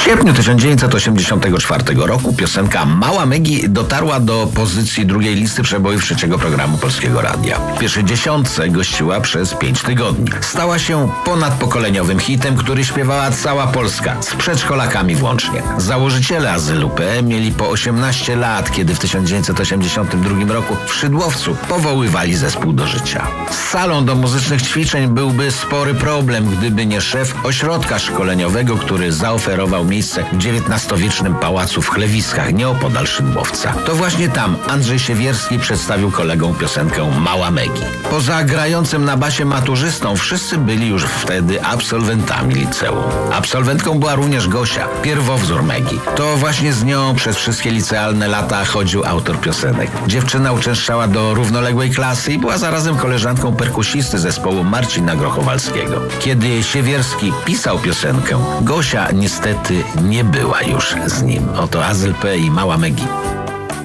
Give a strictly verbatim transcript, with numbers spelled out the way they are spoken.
sierpniu tysiąc dziewięćset osiemdziesiątego czwartego roku piosenka Mała Megi dotarła do pozycji drugiej listy przebojów trzeciego programu Polskiego Radia. W pierwszej dziesiątce gościła przez pięć tygodni. Stała się ponadpokoleniowym hitem, który śpiewała cała Polska, z przedszkolakami włącznie. Założyciele Azylu P E mieli po osiemnaście lat, kiedy w tysiąc dziewięćset osiemdziesiątym drugim roku w Szydłowcu powoływali zespół do życia. Z salą do muzycznych ćwiczeń byłby spory problem, gdyby nie szef ośrodka szkoleniowego, który zaoferował miejsce w dziewiętnastowiecznym pałacu w Chlewiskach, nieopodal Szydłowca. To właśnie tam Andrzej Siewierski przedstawił kolegom piosenkę Mała Megi. Poza grającym na basie maturzystą, wszyscy byli już wtedy absolwentami liceum. Absolwentką była również Gosia, pierwowzór Megi. To właśnie z nią przez wszystkie licealne lata chodził autor piosenek. Dziewczyna uczęszczała do równoległej klasy i była zarazem koleżanką perkusisty zespołu Marcina Grochowalskiego. Kiedy Siewierski pisał piosenkę, Gosia niestety nie była już z nim. Oto Azyl P i Mała Megi.